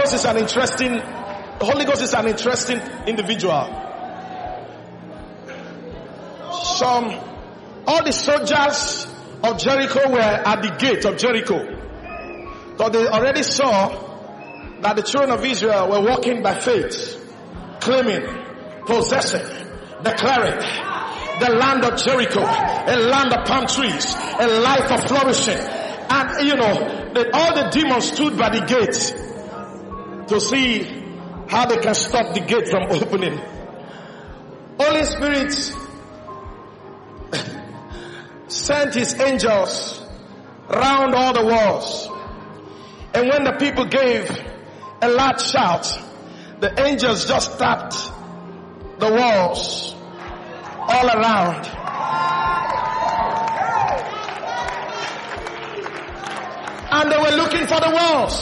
Ghost is an interesting individual. All the soldiers of Jericho were at the gate of Jericho. So they already saw that the children of Israel were walking by faith, claiming, possessing, declaring the land of Jericho, a land of palm trees, a life of flourishing. And all the demons stood by the gate to see how they can stop the gate from opening. Holy Spirit sent his angels round all the walls. And when the people gave a loud shout, the angels just tapped the walls all around. And they were looking for the walls.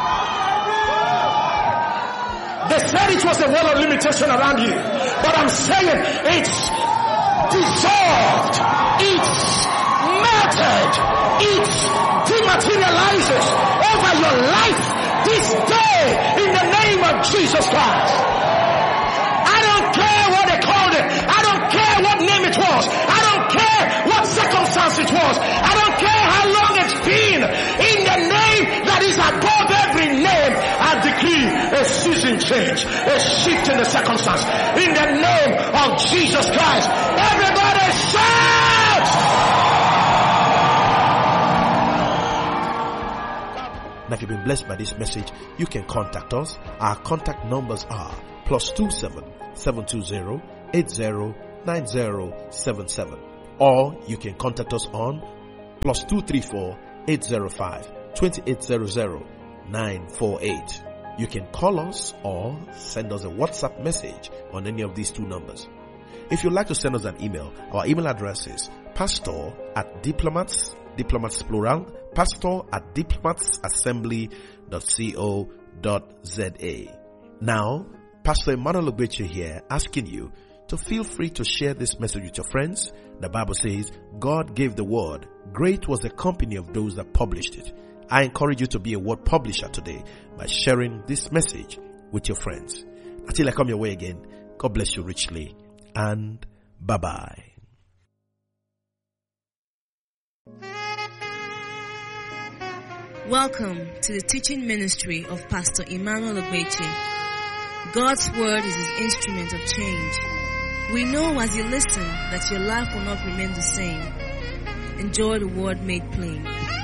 They said it was a wall of limitation around you. But I'm saying it's dissolved. It's melted. It dematerializes over your life this day in the name of Jesus Christ. I don't care what they called it. I don't care what name it was. I don't care what circumstance it was. I don't care how long it's been. In the name that is above every name, I decree a season change, a shift in the circumstance. In the name of Jesus Christ. Everybody shout! Now, if you've been blessed by this message, you can contact us. Our contact numbers are +27 720 80 9077, or you can contact us on +234 805 2800 948. You can call us or send us a WhatsApp message on any of these two numbers. If you'd like to send us an email, our email address is pastor@diplomats plural, pastor@diplomatsassembly.co.za. Now, Pastor Emmanuel Ogbeche here, asking you to feel free to share this message with your friends. The Bible says, God gave the word. Great was the company of those that published it. I encourage you to be a word publisher today by sharing this message with your friends. Until I come your way again, God bless you richly, and bye-bye. Welcome to the teaching ministry of Pastor Emmanuel Ogbeche. God's word is his instrument of change. We know as you listen that your life will not remain the same. Enjoy the word made plain.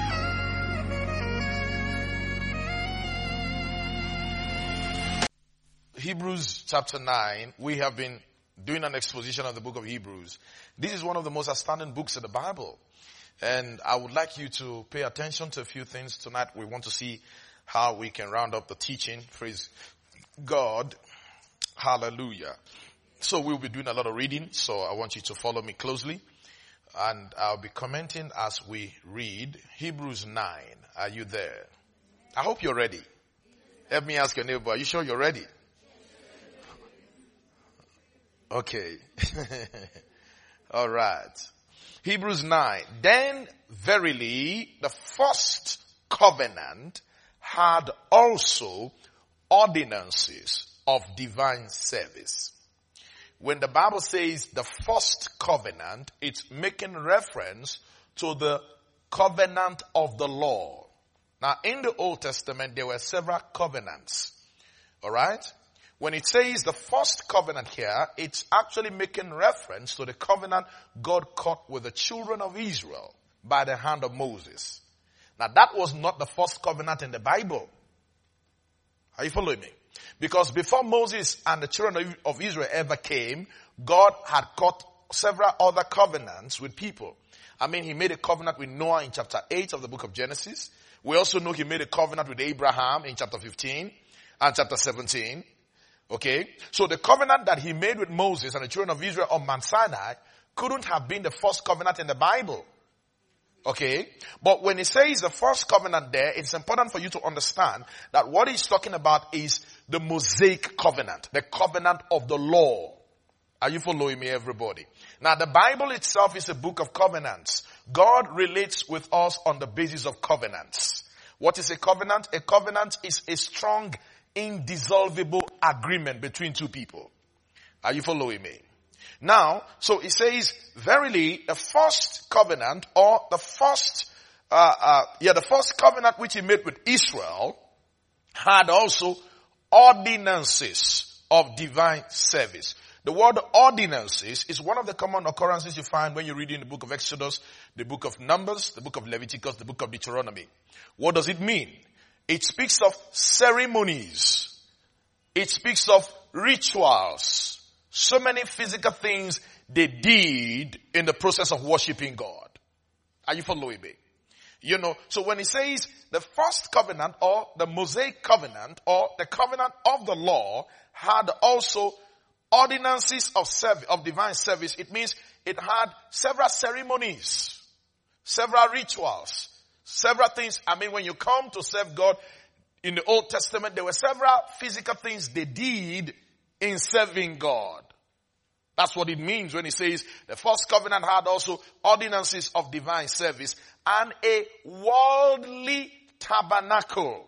Hebrews chapter 9, we have been doing an exposition of the book of Hebrews. This is one of the most outstanding books in the Bible. And I would like you to pay attention to a few things tonight. We want to see how we can round up the teaching. Praise God. Hallelujah. So we'll be doing a lot of reading. So I want you to follow me closely. And I'll be commenting as we read Hebrews 9. Are you there? I hope you're ready. Help me ask your neighbor, are you sure you're ready? Okay. All right. Hebrews 9. Then verily the first covenant had also ordinances of divine service. When the Bible says the first covenant, it's making reference to the covenant of the law. Now in the Old Testament there were several covenants. Alright? When it says the first covenant here, it's actually making reference to the covenant God cut with the children of Israel by the hand of Moses. Now that was not the first covenant in the Bible. Are you following me? Because before Moses and the children of Israel ever came, God had cut several other covenants with people. I mean, he made a covenant with Noah in chapter 8 of the book of Genesis. We also know he made a covenant with Abraham in chapter 15 and chapter 17. Okay, so the covenant that he made with Moses and the children of Israel on Mount Sinai couldn't have been the first covenant in the Bible. Okay, but when he says the first covenant there, it's important for you to understand that what he's talking about is the Mosaic covenant, the covenant of the law. Are you following me, everybody? Now the Bible itself is a book of covenants. God relates with us on the basis of covenants. What is a covenant? A covenant is a strong indissoluble agreement between two people. Are you following me? Now, so it says, verily, the first covenant, or the first covenant which he made with Israel had also ordinances of divine service. The word ordinances is one of the common occurrences you find when you read in the book of Exodus, the book of Numbers, the book of Leviticus, the book of Deuteronomy. What does it mean? It speaks of ceremonies. It speaks of rituals. So many physical things they did in the process of worshiping God. Are you following me? You know, so when it says the first covenant or the Mosaic covenant or the covenant of the law had also ordinances of divine service, it means it had several ceremonies, several rituals, several things. I mean, when you come to serve God in the Old Testament, there were several physical things they did in serving God. That's what it means when it says the first covenant had also ordinances of divine service and a worldly tabernacle.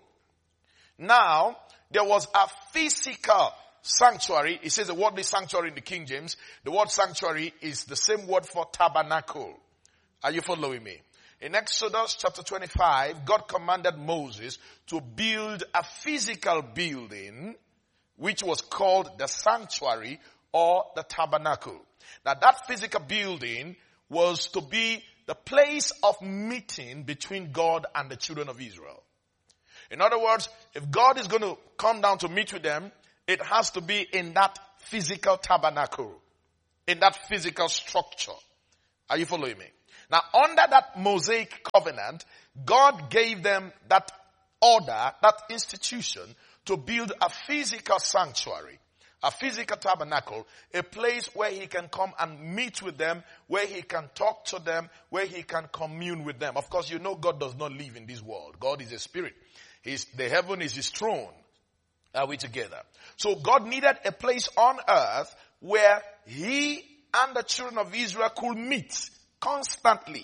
Now, there was a physical sanctuary. It says a worldly sanctuary in the King James. The word sanctuary is the same word for tabernacle. Are you following me? In Exodus chapter 25, God commanded Moses to build a physical building which was called the sanctuary or the tabernacle. Now that physical building was to be the place of meeting between God and the children of Israel. In other words, if God is going to come down to meet with them, it has to be in that physical tabernacle, in that physical structure. Are you following me? Now, under that Mosaic covenant, God gave them that order, that institution to build a physical sanctuary, a physical tabernacle, a place where he can come and meet with them, where he can talk to them, where he can commune with them. Of course, you know God does not live in this world. God is a spirit. The heaven is his throne. Are we together? So God needed a place on earth where he and the children of Israel could meet constantly.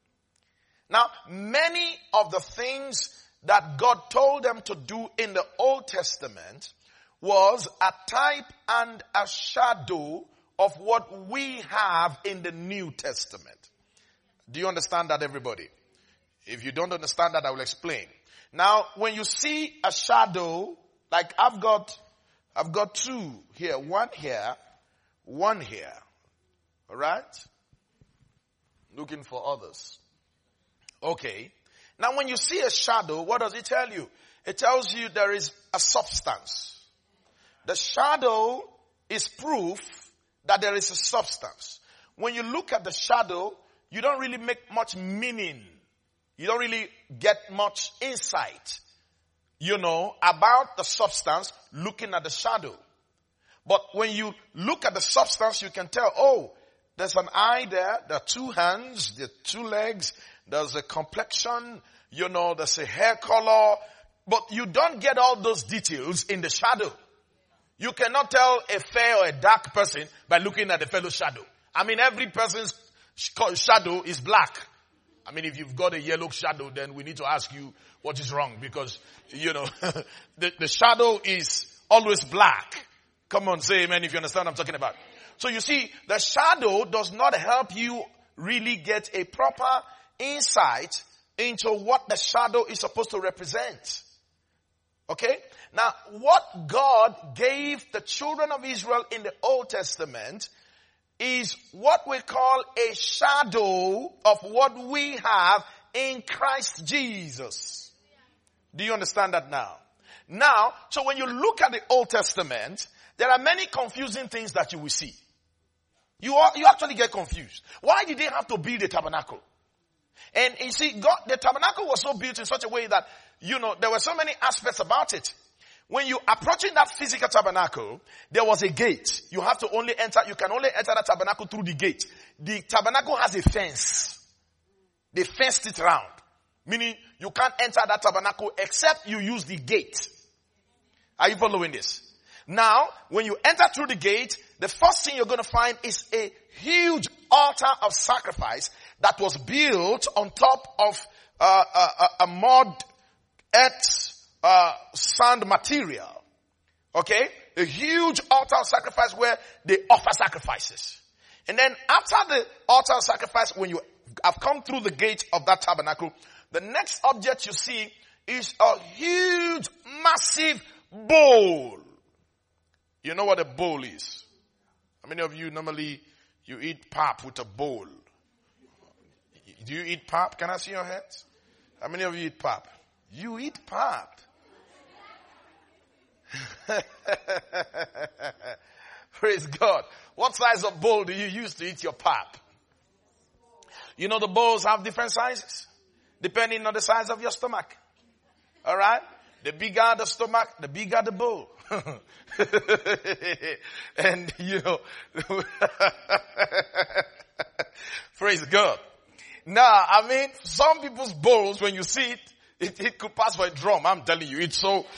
Now, many of the things that God told them to do in the Old Testament was a type and a shadow of what we have in the New Testament. Do you understand that, everybody? If you don't understand that, I will explain. Now, when you see a shadow, like I've got two here, one here. All right? Looking for others. Okay. Now when you see a shadow, what does it tell you? It tells you there is a substance. The shadow is proof that there is a substance. When you look at the shadow, you don't really make much meaning. You don't really get much insight, about the substance looking at the shadow. But when you look at the substance, you can tell, there's an eye there are two hands, there are two legs, there's a complexion, there's a hair color, but you don't get all those details in the shadow. You cannot tell a fair or a dark person by looking at the fellow's shadow. I mean, every person's shadow is black. I mean, if you've got a yellow shadow, then we need to ask you what is wrong because, the shadow is always black. Come on, say amen if you understand what I'm talking about. So you see, the shadow does not help you really get a proper insight into what the shadow is supposed to represent. Okay? Now, what God gave the children of Israel in the Old Testament is what we call a shadow of what we have in Christ Jesus. Do you understand that now? Now, so when you look at the Old Testament, there are many confusing things that you will see. You actually get confused. Why did they have to build a tabernacle? And you see, the tabernacle was so built in such a way that, there were so many aspects about it. When you approaching that physical tabernacle, there was a gate. You can only enter that tabernacle through the gate. The tabernacle has a fence. They fenced it round. Meaning, you can't enter that tabernacle except you use the gate. Are you following this? Now, when you enter through the gate, the first thing you're going to find is a huge altar of sacrifice that was built on top of a mud, earth, sand material. Okay? A huge altar of sacrifice where they offer sacrifices. And then after the altar of sacrifice, when you have come through the gate of that tabernacle, the next object you see is a huge, massive bowl. You know what a bowl is? How many of you normally, you eat pap with a bowl? Do you eat pap? Can I see your hands? How many of you eat pap? You eat pap. Praise God. What size of bowl do you use to eat your pap? You know the bowls have different sizes depending on the size of your stomach. Alright? The bigger the stomach, the bigger the bowl. And you know, praise God. Now, I mean, some people's bowls, when you see it, it could pass for a drum. I'm telling you, it's so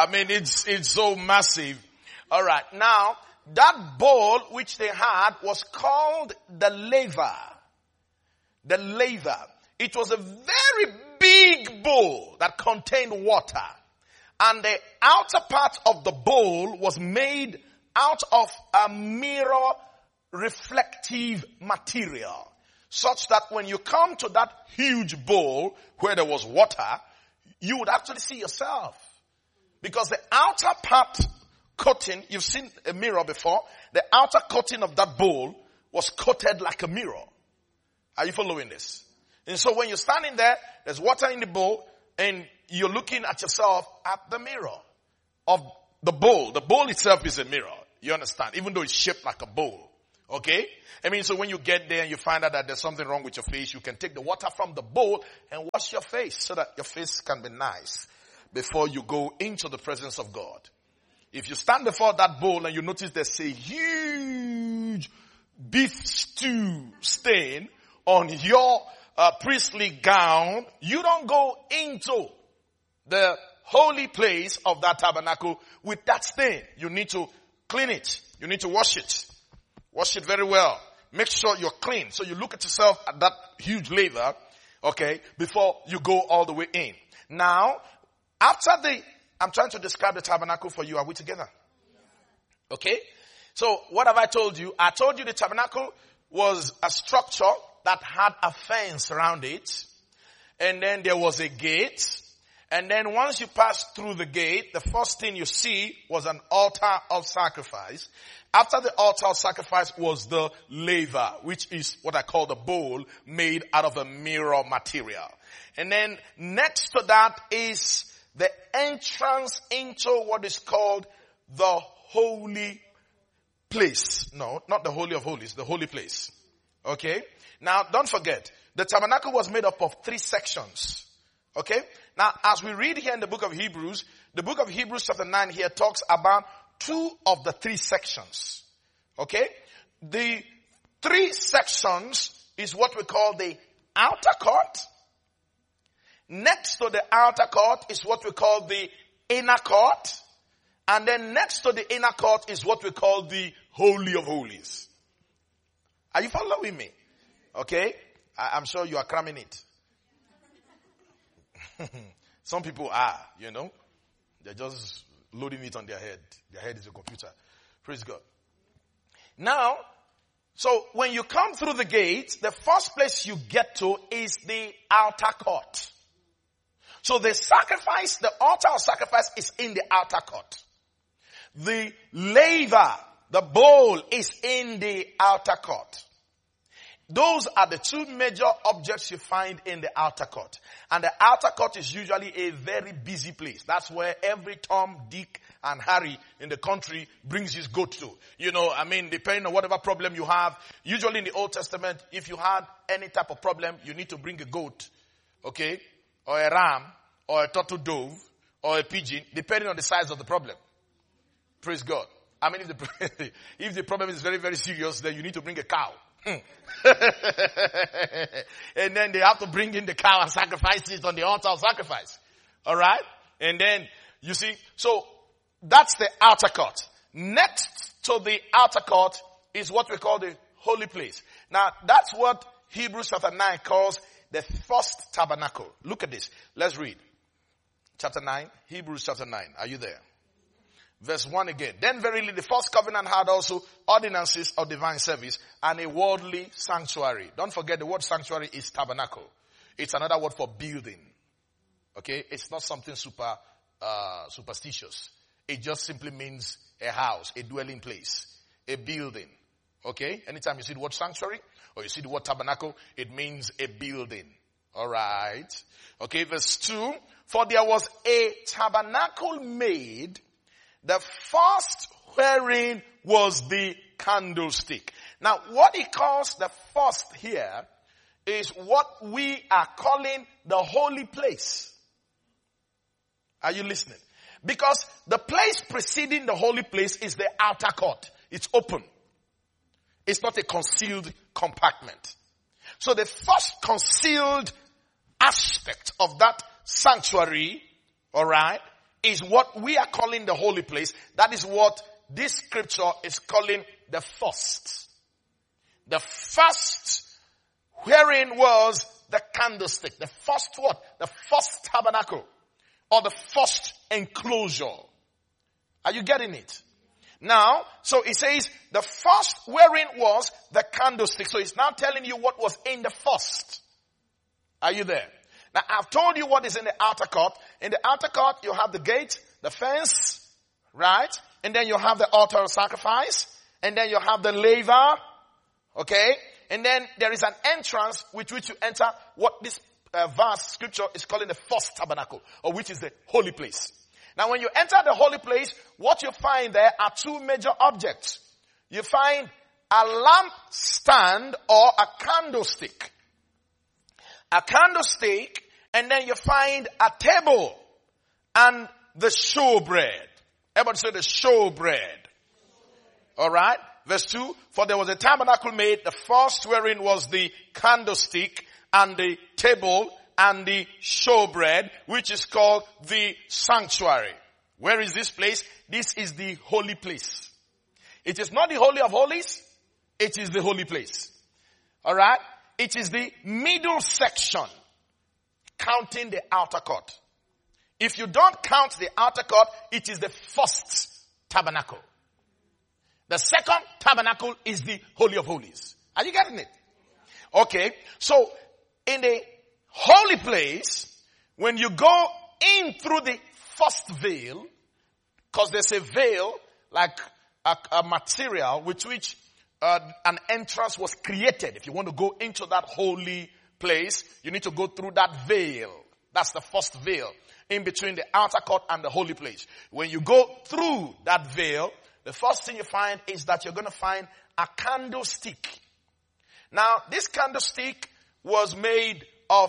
massive. Alright, now, that bowl which they had was called the laver. The laver. It was a very big bowl that contained water. And the outer part of the bowl was made out of a mirror reflective material. Such that when you come to that huge bowl where there was water, you would actually see yourself. Because the outer part coating, you've seen a mirror before, the outer coating of that bowl was coated like a mirror. Are you following this? And so when you're standing there, there's water in the bowl, and you're looking at yourself at the mirror of the bowl. The bowl itself is a mirror. You understand? Even though it's shaped like a bowl. Okay? I mean, so when you get there and you find out that there's something wrong with your face, you can take the water from the bowl and wash your face so that your face can be nice before you go into the presence of God. If you stand before that bowl and you notice there's a huge beef stew stain on your priestly gown, you don't go into the holy place of that tabernacle with that stain. You need to clean it. You need to wash it. Wash it very well. Make sure you're clean. So you look at yourself at that huge laver, okay, before you go all the way in. Now, I'm trying to describe the tabernacle for you. Are we together? Okay? So what have I told you? I told you the tabernacle was a structure that had a fence around it. And then there was a gate. And then once you pass through the gate, the first thing you see was an altar of sacrifice. After the altar of sacrifice was the laver, which is what I call the bowl made out of a mirror material. And then next to that is the entrance into what is called the holy place. No, not the Holy of Holies, the holy place. Okay? Now, don't forget, the tabernacle was made up of 3 sections. Okay? Now, as we read here in the book of Hebrews chapter 9 here talks about 2 of the 3 sections. Okay? The 3 sections is what we call the outer court. Next to the outer court is what we call the inner court. And then next to the inner court is what we call the Holy of Holies. Are you following me? Okay? I'm sure you are cramming it. Some people are, you know. They're just loading it on their head. Their head is a computer. Praise God. Now, so when you come through the gate, the first place you get to is the outer court. So the sacrifice, the altar of sacrifice is in the outer court. The laver, the bowl is in the outer court. Those are the 2 major objects you find in the outer court. And the outer court is usually a very busy place. That's where every Tom, Dick, and Harry in the country brings his goat to. You know, I mean, depending on whatever problem you have. Usually in the Old Testament, if you had any type of problem, you need to bring a goat. Okay? Or a ram. Or a turtle dove. Or a pigeon. Depending on the size of the problem. Praise God. I mean, if the problem is very, very serious, then you need to bring a cow. And then they have to bring in the cow and sacrifice it on the altar of sacrifice. Alright? And then, you see, so that's the outer court. Next to the outer court is what we call the holy place. Now, that's what Hebrews chapter 9 calls the first tabernacle. Look at this. Let's read. Chapter 9, Hebrews chapter 9. Are you there? Verse 1 again. Then verily the first covenant had also ordinances of divine service and a worldly sanctuary. Don't forget the word sanctuary is tabernacle. It's another word for building. Okay? It's not something superstitious. It just simply means a house, a dwelling place, a building. Okay? Anytime you see the word sanctuary or you see the word tabernacle, it means a building. Alright? Okay, verse 2. For there was a tabernacle made, the first wherein was the candlestick. Now, what he calls the first here is what we are calling the holy place. Are you listening? Because the place preceding the holy place is the outer court. It's open. It's not a concealed compartment. So the first concealed aspect of that sanctuary, alright, is what we are calling the holy place. That is what this scripture is calling the first. The first wherein was the candlestick. The first what? The first tabernacle. Or the first enclosure. Are you getting it? Now, so it says the first wherein was the candlestick. So it's now telling you what was in the first. Are you there? Now, I've told you what is in the outer court. In the outer court, you have the gate, the fence, right? And then you have the altar of sacrifice. And then you have the laver, okay? And then there is an entrance with which you enter what this verse scripture is calling the first tabernacle, or which is the holy place. Now, when you enter the holy place, what you find there are two major objects. You find a lamp stand or a candlestick. A candlestick, and then you find a table and the showbread. Everybody say the showbread. Alright? Verse 2, for there was a tabernacle made, the first wherein was the candlestick and the table and the showbread, which is called the sanctuary. Where is this place? This is the holy place. It is not the holy of holies. It is the holy place. Alright? It is the middle section, counting the outer court. If you don't count the outer court, it is the first tabernacle. The second tabernacle is the Holy of Holies. Are you getting it? Okay. So, in the holy place, when you go in through the first veil, because there's a veil, like a material with which an entrance was created. If you want to go into that holy place, you need to go through that veil. That's the first veil in between the outer court and the holy place. When you go through that veil, the first thing you find is that you're going to find a candlestick. Now, this candlestick was made of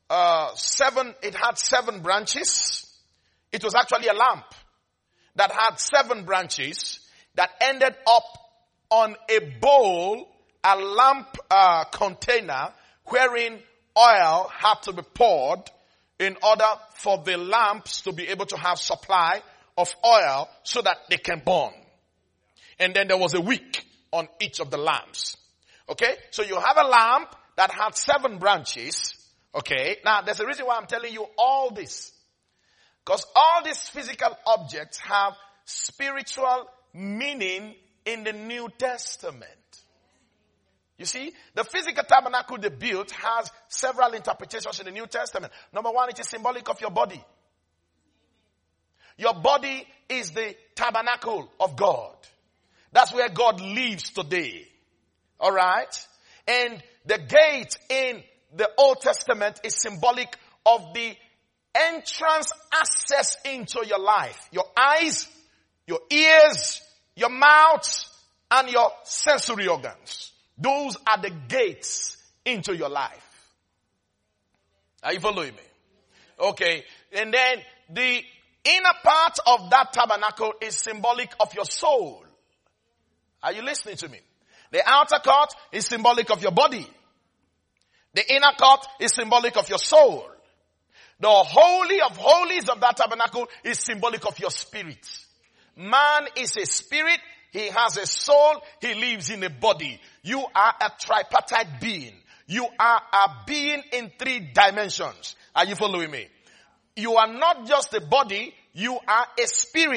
it had 7 branches. It was actually a lamp that had 7 branches that ended up on a bowl, a lamp container, wherein oil had to be poured in order for the lamps to be able to have supply of oil so that they can burn. And then there was a wick on each of the lamps. Okay? So you have a lamp that had 7 branches. Okay? Now, there's a reason why I'm telling you all this. Because all these physical objects have spiritual meaning in the New Testament. You see, the physical tabernacle they built has several interpretations in the New Testament. Number 1, it is symbolic of your body. Your body is the tabernacle of God. That's where God lives today. Alright? And the gate in the Old Testament is symbolic of the entrance access into your life. Your eyes, your ears, your mouth, and your sensory organs. Those are the gates into your life. Are you following me? Okay. And then the inner part of that tabernacle is symbolic of your soul. Are you listening to me? The outer court is symbolic of your body. The inner court is symbolic of your soul. The holy of holies of that tabernacle is symbolic of your spirit. Man is a spirit. He has a soul. He lives in a body. You are a tripartite being. You are a being in 3 dimensions. Are you following me? You are not just a body. You are a spirit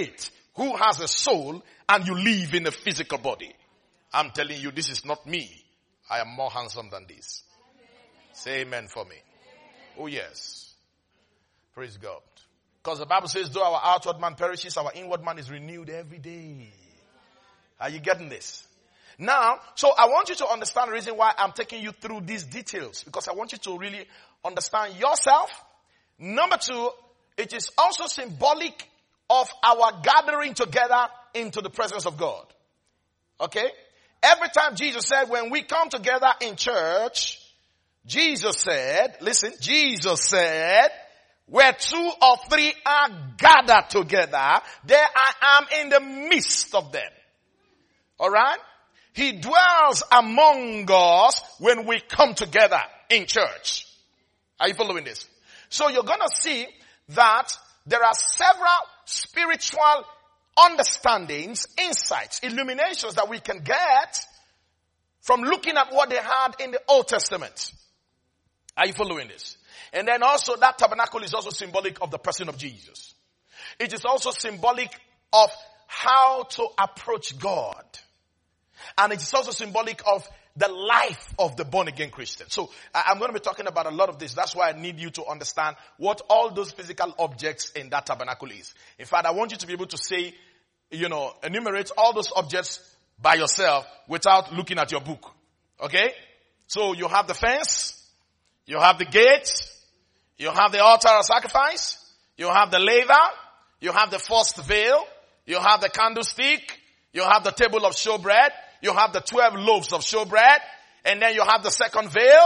who has a soul and you live in a physical body. I'm telling you, this is not me. I am more handsome than this. Say amen for me. Oh yes. Praise God. Because the Bible says, though our outward man perishes, our inward man is renewed every day. Are you getting this? Now, so I want you to understand the reason why I'm taking you through these details. Because I want you to really understand yourself. Number two, it is also symbolic of our gathering together into the presence of God. Okay? Every time Jesus said, when we come together in church, Jesus said, listen, Jesus said, where 2 or 3 are gathered together, there I am in the midst of them. Alright? He dwells among us when we come together in church. Are you following this? So you're gonna see that there are several spiritual understandings, insights, illuminations that we can get from looking at what they had in the Old Testament. Are you following this? And then also that tabernacle is also symbolic of the person of Jesus. It is also symbolic of how to approach God. And it is also symbolic of the life of the born again Christian. So I'm going to be talking about a lot of this. That's why I need you to understand what all those physical objects in that tabernacle is. In fact, I want you to be able to say, enumerate all those objects by yourself without looking at your book. Okay? So you have the fence, you have the gate, you have the altar of sacrifice, you have the laver, you have the first veil, you have the candlestick, you have the table of showbread, you have the 12 loaves of showbread, and then you have the second veil.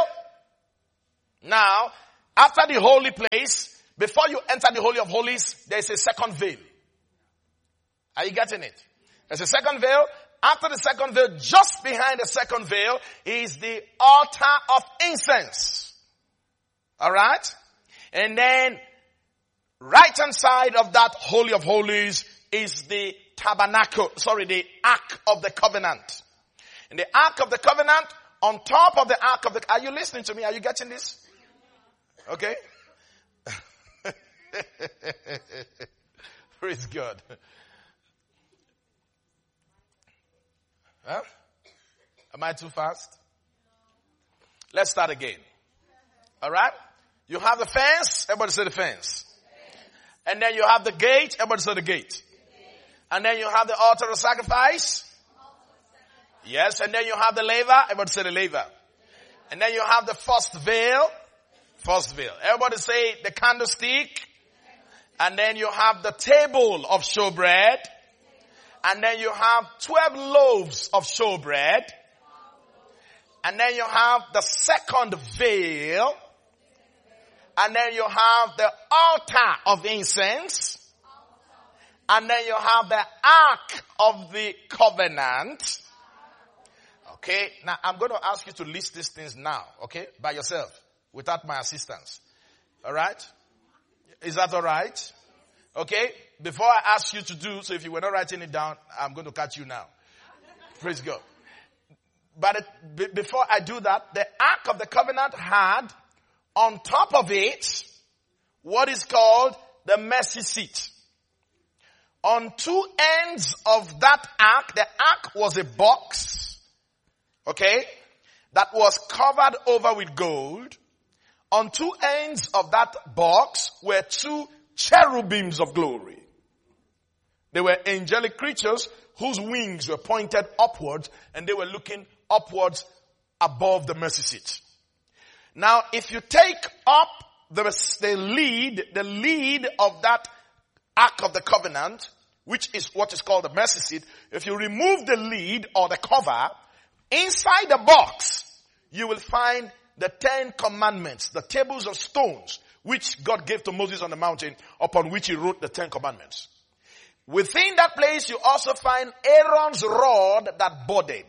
Now, after the holy place, before you enter the Holy of Holies, there's a second veil. Are you getting it? There's a second veil. After the second veil, just behind the second veil, is the altar of incense. Alright? And then, right hand side of that Holy of Holies is the tabernacle, the Ark of the Covenant. And the Ark of the Covenant, on top of the Ark of the, are you listening to me? Are you getting this? Okay? Praise God. Huh? Am I too fast? Let's start again. Alright? You have the fence, everybody say the fence. And then you have the gate, everybody say the gate. And then you have the altar of sacrifice. Yes, and then you have the laver, everybody say the laver. And then you have the first veil. First veil. Everybody say the candlestick. And then you have the table of showbread. And then you have 12 loaves of showbread. And then you have the second veil. And then you have the altar of incense. And then you have the Ark of the Covenant. Okay, now I'm going to ask you to list these things now, okay, by yourself, without my assistance. Alright? Is that alright? Okay, before I ask you to do, so if you were not writing it down, I'm going to catch you now. Praise God. But before I do that, the Ark of the Covenant had on top of it what is called the mercy seat. On 2 ends of that ark, the ark was a box, okay, that was covered over with gold. On 2 ends of that box were 2 cherubims of glory. They were angelic creatures whose wings were pointed upwards and they were looking upwards above the mercy seat. Now, if you take up the lead of that Ark of the Covenant, which is what is called the mercy seat, if you remove the lid or the cover, inside the box, you will find the 10 commandments, the tables of stones, which God gave to Moses on the mountain, upon which he wrote the 10 commandments. Within that place, you also find Aaron's rod that budded.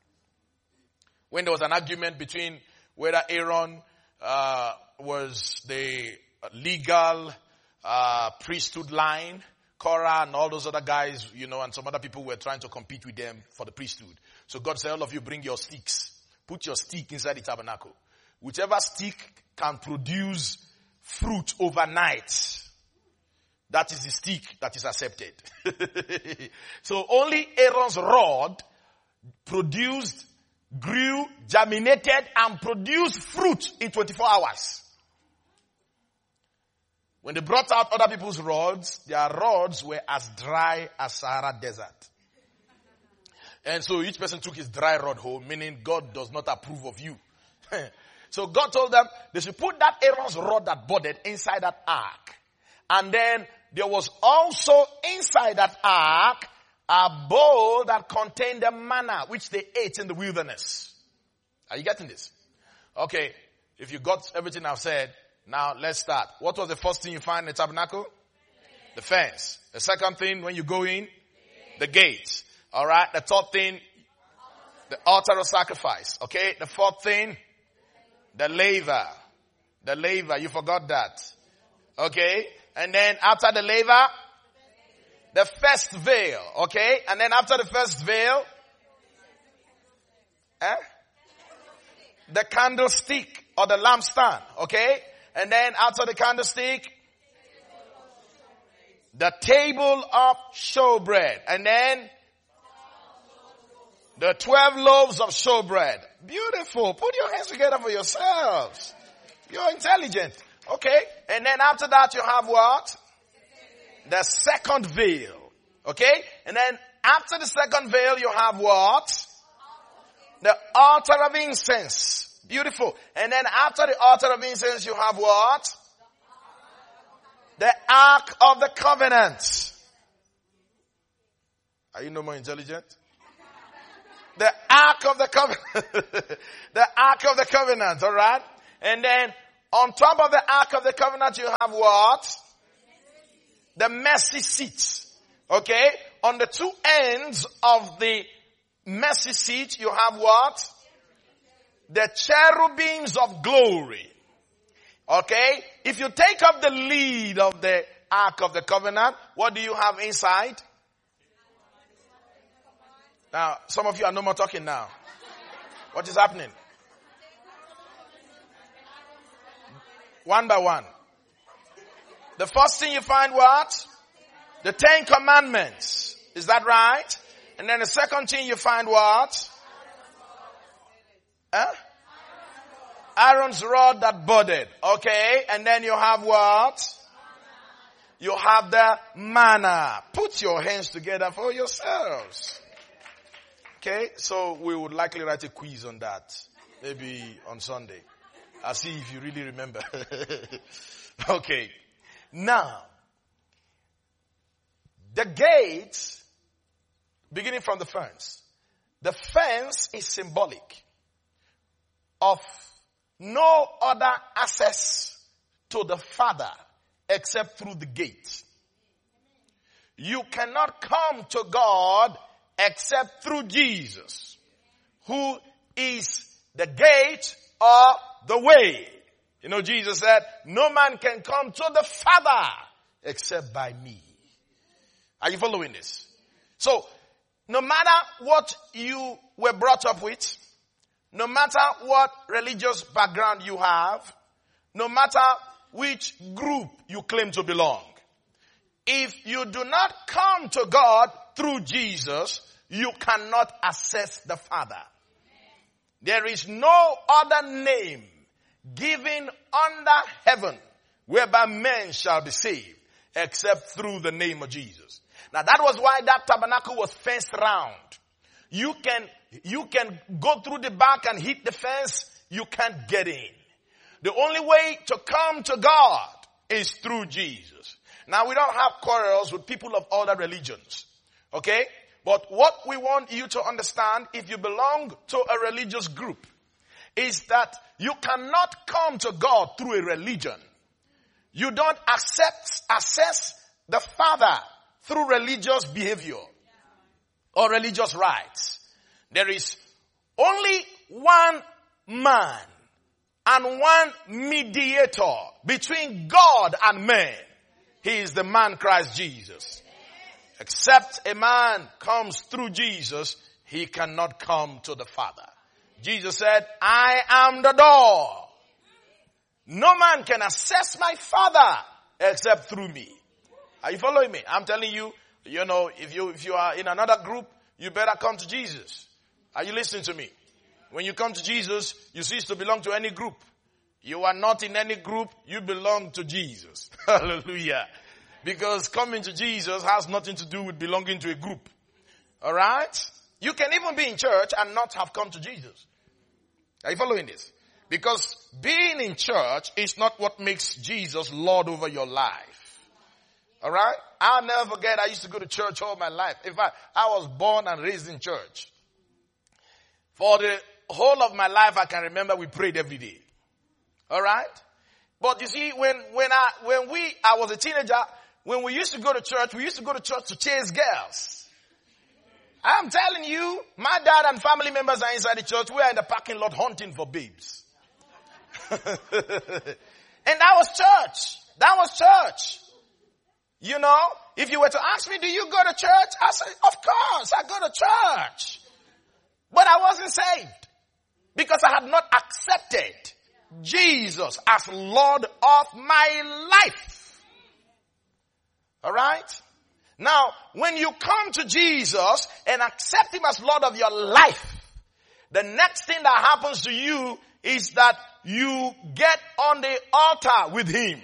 When there was an argument between whether Aaron was the legal priesthood line, Korah and all those other guys, and some other people were trying to compete with them for the priesthood. So God said, all of you bring your sticks. Put your stick inside the tabernacle. Whichever stick can produce fruit overnight That is the stick that is accepted. So only Aaron's rod produced, grew, germinated, and produced fruit in 24 hours. When they brought out other people's rods, their rods were as dry as Sahara Desert. And so each person took his dry rod home, meaning God does not approve of you. So God told them they should put that Aaron's rod that budded inside that ark. And then there was also inside that ark a bowl that contained the manna which they ate in the wilderness. Are you getting this? Okay, if you got everything I've said, now let's start. What was the first thing you find in the tabernacle? The fence. The second thing when you go in? The gates. Alright, the third thing? The altar of sacrifice. Okay, the fourth thing? The laver. The laver, you forgot that. Okay, and then after the laver? The first veil. Okay, and then after the first veil? The candlestick or the lampstand. Okay, and then after the candlestick? The table of showbread. And then? The 12 loaves of showbread. Beautiful. Put your hands together for yourselves. You're intelligent. Okay. And then after that you have what? The second veil. Okay. And then after the second veil you have what? The altar of incense. Beautiful. And then after the altar of incense you have what? The Ark of the Covenant. Are you no more intelligent? The Ark of the Covenant. The Ark of the Covenant, alright? And then on top of the Ark of the Covenant you have what? The mercy seat. Okay? On the two ends of the mercy seat you have what? The cherubims of glory. Okay? If you take up the lead of the Ark of the Covenant, what do you have inside? Now, some of you are no more talking now. What is happening? One by one. The first thing you find what? The 10 Commandments. Is that right? And then the second thing you find what? Aaron's rod that budded. Okay. And then you have what? You have the manna. Put your hands together for yourselves. Okay, so we would likely write a quiz on that. Maybe on Sunday. I'll see if you really remember. Okay. Now, the gates, beginning from the fence. The fence is symbolic of no other access to the Father except through the gate. You cannot come to God except through Jesus, who is the gate or the way. You know, Jesus said, no man can come to the Father except by me. Are you following this? So, no matter what you were brought up with, no matter what religious background you have, no matter which group you claim to belong, if you do not come to God through Jesus, you cannot access the Father. There is no other name given under heaven whereby men shall be saved except through the name of Jesus. Now that was why that tabernacle was fenced round. You can go through the back and hit the fence. You can't get in. The only way to come to God is through Jesus. Now we don't have quarrels with people of other religions. Okay? But what we want you to understand, if you belong to a religious group, is that you cannot come to God through a religion. You don't access the Father through religious behavior or religious rites. There is only one man and one mediator between God and man. He is the man Christ Jesus. Except a man comes through Jesus, he cannot come to the Father. Jesus said, I am the door. No man can access my Father except through me. Are you following me? I'm telling you, if you are in another group, you better come to Jesus. Are you listening to me? When you come to Jesus, you cease to belong to any group. You are not in any group, you belong to Jesus. Hallelujah. Because coming to Jesus has nothing to do with belonging to a group. Alright? You can even be in church and not have come to Jesus. Are you following this? Because being in church is not what makes Jesus Lord over your life. Alright? I'll never forget, I used to go to church all my life. In fact, I was born and raised in church. For the whole of my life, I can remember we prayed every day. Alright? But you see, when I was a teenager, when we used to go to church to chase girls. I'm telling you, my dad and family members are inside the church. We are in the parking lot hunting for babes. And that was church. That was church. If you were to ask me, do you go to church? I say, of course, I go to church. But I wasn't saved. Because I had not accepted Jesus as Lord of my life. Alright? Now, when you come to Jesus and accept Him as Lord of your life, the next thing that happens to you is that you get on the altar with Him.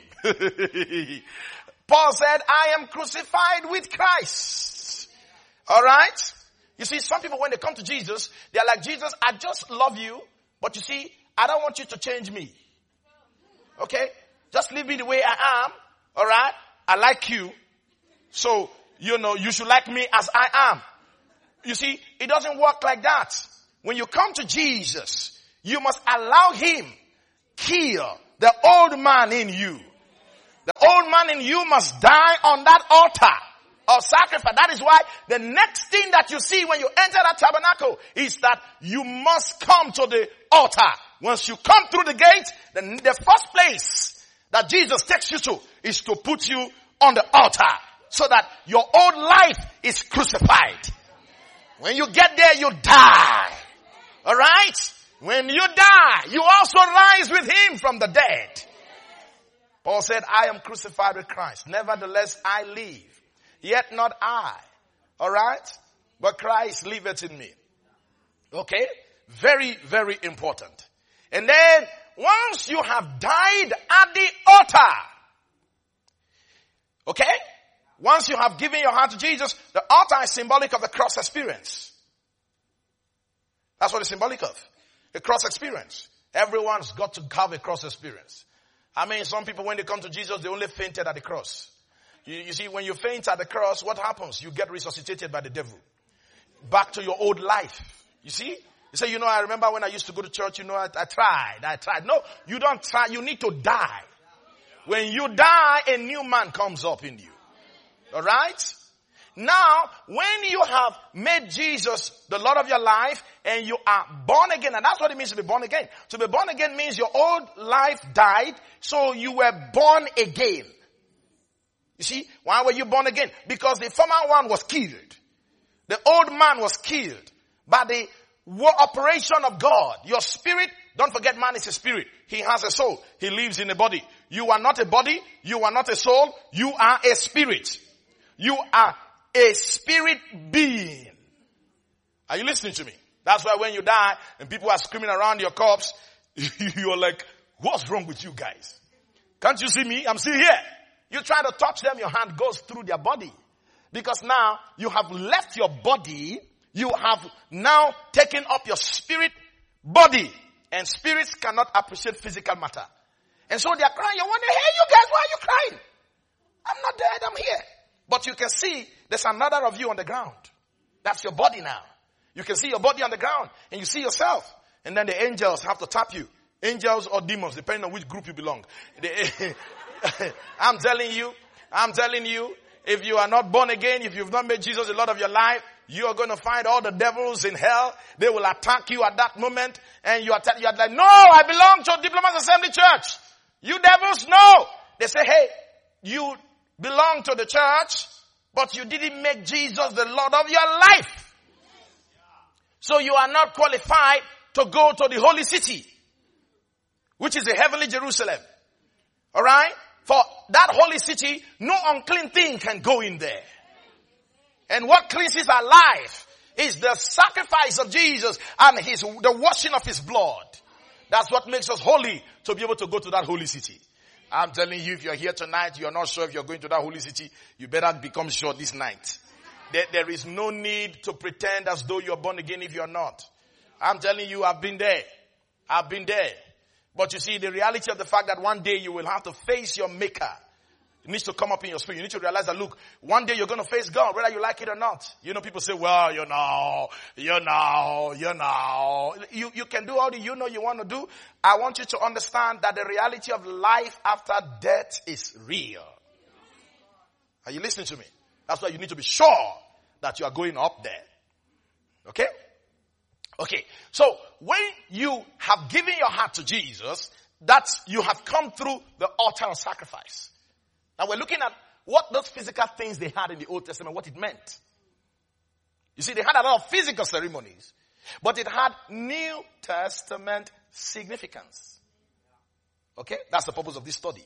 Paul said, I am crucified with Christ. Alright? You see, some people when they come to Jesus, they're like, Jesus, I just love you, but you see, I don't want you to change me. Okay? Just leave me the way I am. Alright? I like you. So, you should like me as I am. You see, it doesn't work like that. When you come to Jesus, you must allow Him kill the old man in you. The old man in you must die on that altar of sacrifice. That is why the next thing that you see when you enter that tabernacle is that you must come to the altar. Once you come through the gate, the first place that Jesus takes you to is to put you on the altar so that your old life is crucified. When you get there, you die. Alright? When you die, you also rise with Him from the dead. Paul said, I am crucified with Christ. Nevertheless, I live. Yet not I. Alright? But Christ liveth in me. Okay? Very, very important. And then, once you have died at the altar, okay? Once you have given your heart to Jesus, the altar is symbolic of the cross experience. That's what it's symbolic of. A cross experience. Everyone's got to have a cross experience. I mean, some people when they come to Jesus, they only fainted at the cross. You see, when you faint at the cross, what happens? You get resuscitated by the devil. Back to your old life. You see? You say, I remember when I used to go to church, I tried. No, you don't try. You need to die. When you die, a new man comes up in you. Alright? Now, when you have made Jesus the Lord of your life and you are born again, and that's what it means to be born again. To be born again means your old life died, so you were born again. You see, why were you born again? Because the former one was killed. The old man was killed by the operation of God. Your spirit, don't forget man is a spirit. He has a soul. He lives in a body. You are not a body. You are not a soul. You are a spirit. You are a spirit being. Are you listening to me? That's why when you die and people are screaming around your corpse, you're like, what's wrong with you guys? Can't you see me? I'm still here. You try to touch them, your hand goes through their body. Because now you have left your body, you have now taken up your spirit body. And spirits cannot appreciate physical matter. And so they are crying. You're wondering, hey, you guys, why are you crying? I'm not dead, I'm here. But you can see there's another of you on the ground. That's your body now. You can see your body on the ground and you see yourself. And then the angels have to tap you. Angels or demons, depending on which group you belong. I'm telling you, if you are not born again, if you've not made Jesus the Lord of your life, you are going to find all the devils in hell. They will attack you at that moment. And you are like, no, I belong to Diplomat Assembly Church. You devils, no. They say, hey, you belong to the church, but you didn't make Jesus the Lord of your life. So you are not qualified to go to the holy city, which is the heavenly Jerusalem. Alright? For that holy city, no unclean thing can go in there. And what cleanses our life is the sacrifice of Jesus and the washing of his blood. That's what makes us holy, to be able to go to that holy city. I'm telling you, if you're here tonight, you're not sure if you're going to that holy city, you better become sure this night. There is no need to pretend as though you're born again if you're not. I'm telling you, I've been there. I've been there. But you see, the reality of the fact that one day you will have to face your maker, it needs to come up in your spirit. You need to realize that, look, one day you're going to face God, whether you like it or not. You know, people say, well, you can do all the you want to do. I want you to understand that the reality of life after death is real. Are you listening to me? That's why you need to be sure that you are going up there. Okay? Okay. So, when you have given your heart to Jesus, that you have come through the altar of sacrifice. Now we're looking at what those physical things they had in the Old Testament, what it meant. You see, they had a lot of physical ceremonies, but it had New Testament significance. Okay? That's the purpose of this study.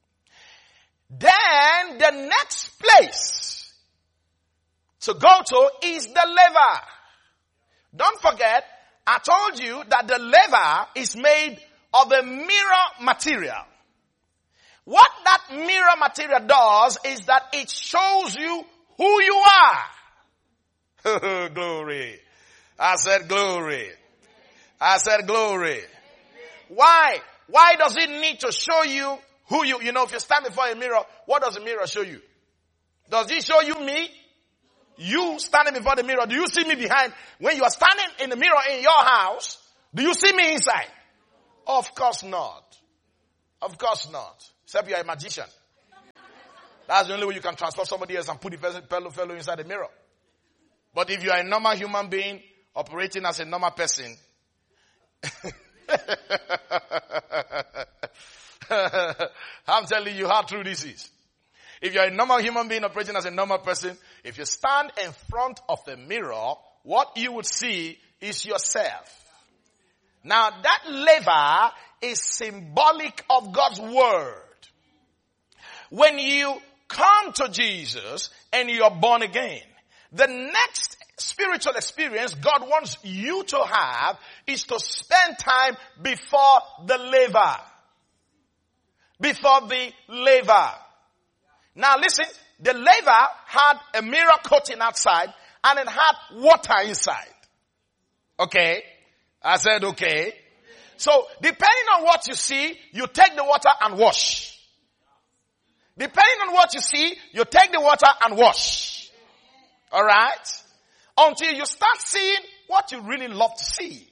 Then the next place to go to is the laver. Don't forget, I told you that the laver is made of a mirror material. What that mirror material does is that it shows you who you are. Glory. I said glory. I said glory. Why? Why does it need to show you who you know, if you stand before a mirror, what does the mirror show you? Does it show you me? You standing before the mirror, do you see me behind? When you are standing in the mirror in your house, do you see me inside? Of course not. Of course not. Except you are a magician. That's the only way you can transform somebody else and put the fellow inside the mirror. But if you are a normal human being operating as a normal person, I'm telling you how true this is. If you're a normal human being operating as a normal person, if you stand in front of the mirror, what you would see is yourself. Now that laver is symbolic of God's word. When you come to Jesus and you're born again, the next spiritual experience God wants you to have is to spend time before the laver. Before the laver. Now listen, the laver had a mirror coating outside and it had water inside. Okay? I said okay. So depending on what you see, you take the water and wash. Depending on what you see, you take the water and wash. Alright? Until you start seeing what you really love to see.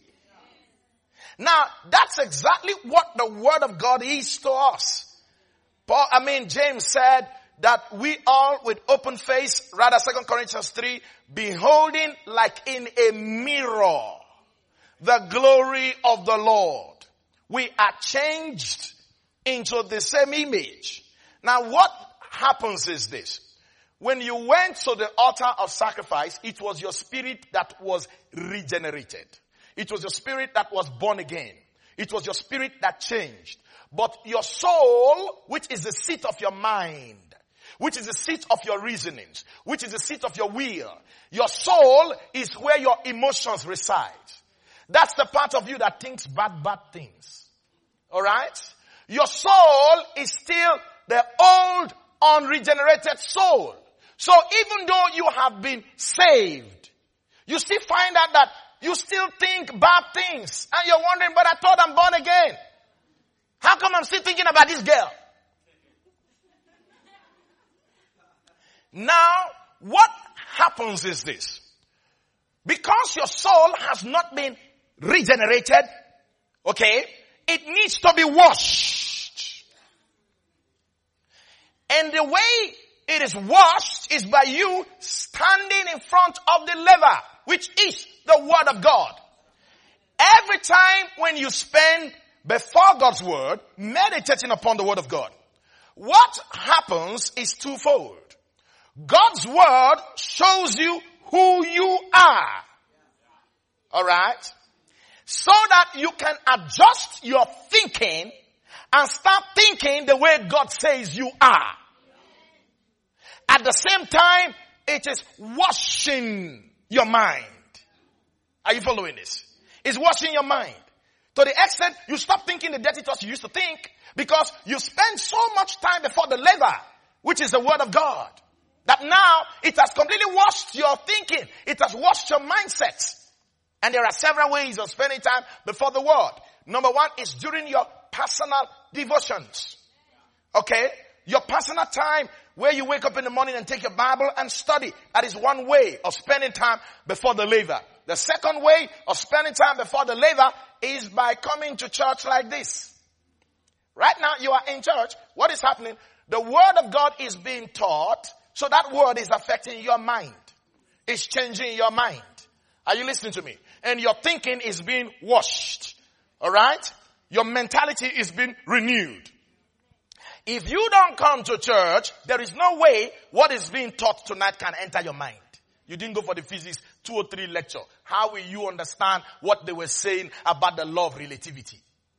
Now, that's exactly what the word of God is to us. James said that we all with open face, rather 2 Corinthians 3, beholding like in a mirror the glory of the Lord. We are changed into the same image. Now what happens is this. When you went to the altar of sacrifice, it was your spirit that was regenerated. It was your spirit that was born again. It was your spirit that changed. But your soul, which is the seat of your mind, which is the seat of your reasonings, which is the seat of your will, your soul is where your emotions reside. That's the part of you that thinks bad things. Alright? Your soul is still the old, unregenerated soul. So even though you have been saved, you still find out that you still think bad things. And you're wondering, but I thought I'm born again. How come I'm still thinking about this girl? Now, what happens is this. Because your soul has not been regenerated, okay, it needs to be washed. And the way it is washed is by you standing in front of the laver, which is the word of God. Every time when you spend before God's word, meditating upon the word of God, what happens is twofold. God's word shows you who you are. Alright? So that you can adjust your thinking and start thinking the way God says you are. At the same time, it is washing your mind. Are you following this? It's washing your mind. To the extent you stop thinking the dirty thoughts you used to think because you spend so much time before the laver, which is the word of God, that now it has completely washed your thinking. It has washed your mindset. And there are several ways of spending time before the word. Number one is during your personal devotions. Okay? Your personal time where you wake up in the morning and take your Bible and study. That is one way of spending time before the laver. The second way of spending time before the laver is by coming to church like this. Right now you are in church. What is happening? The word of God is being taught, so that word is affecting your mind. It's changing your mind. Are you listening to me? And your thinking is being washed. Alright? Your mentality is being renewed. If you don't come to church, there is no way what is being taught tonight can enter your mind. You didn't go for the physics 203 lecture. How will you understand what they were saying about the law of relativity?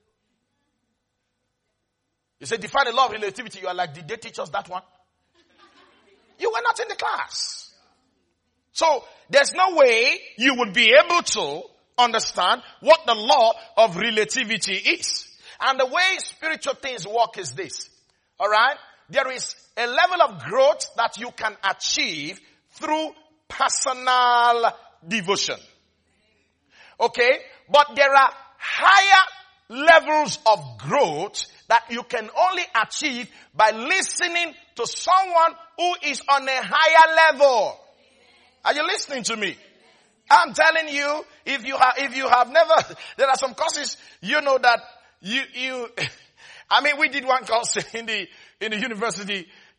You say, define the law of relativity. You are like, did they teach us that one? You were not in the class. So, there's no way you would be able to understand what the law of relativity is. And the way spiritual things work is this. Alright? There is a level of growth that you can achieve through personal devotion. Okay? But there are higher levels of growth that you can only achieve by listening to someone who is on a higher level. Are you listening to me? I'm telling you, if you have never, there are some courses, you know that I mean, we did one course in the university